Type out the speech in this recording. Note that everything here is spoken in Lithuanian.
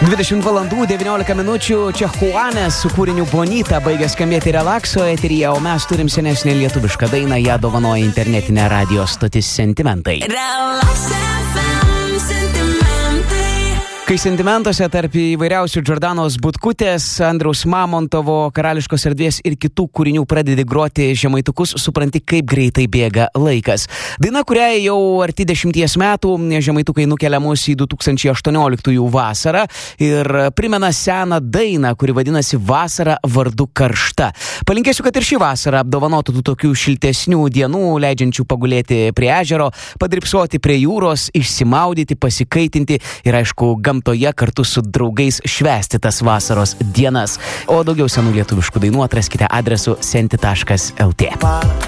20 valandų 19 minučių, čia Juanes su kūriniu Bonita baigia skambėti Relaxo eteryje, o mes turim senesnę lietuvišką dainą, ją dovanoja internetinė radio stotis Sentimentai. Kai sentimentuose tarp įvairiausių Džordanos Butkutės, Andriaus Mamontovo, Karališkos erdvės ir kitų kūrinių pradedi groti žemaitukus, supranti, kaip greitai bėga laikas. Daina, kuriai jau arti 10 metų, žemaitukai nukelia mus į 2018 vasarą ir primena seną dainą, kuri vadinasi Vasara vardu karšta. Palinkėsiu, kad ir šį vasarą apdovanotų tų tokių šiltesnių dienų, leidžiančių pagulėti prie ežero, padripsuoti prie jūros, išsimaudyti, pasikaitinti ir aišku, gamtoje kartu su draugais švęsti tas vasaros dienas. O daugiau senų lietuviškų dainų atraskite adresu senti.lt.